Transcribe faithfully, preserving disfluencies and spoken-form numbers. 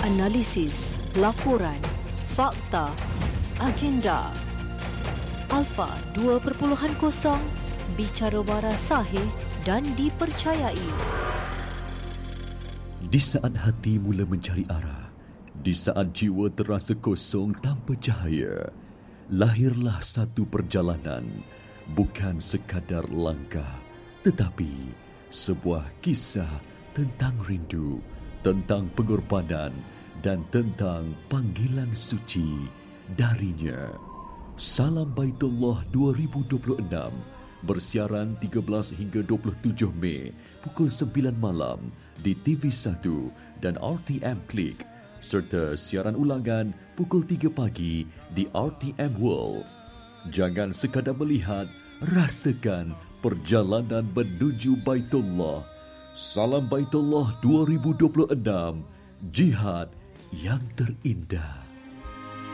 Analisis, laporan, fakta, agenda. Alpha dua titik kosong, bicara waras sahih dan dipercayai. Di saat hati mula mencari arah, di saat jiwa terasa kosong tanpa cahaya, lahirlah satu perjalanan, bukan sekadar langkah, tetapi sebuah kisah tentang rindu, tentang pengorbanan dan tentang panggilan suci darinya. Salam Baitullah dua ribu dua puluh enam bersiaran tiga belas hingga dua puluh tujuh Mei pukul sembilan malam di T V satu dan R T M Klik, serta siaran ulangan pukul tiga pagi di R T M World. Jangan sekadar melihat, rasakan perjalanan menuju Baitullah. Salam Baitullah dua ribu dua puluh enam, jihad yang terindah.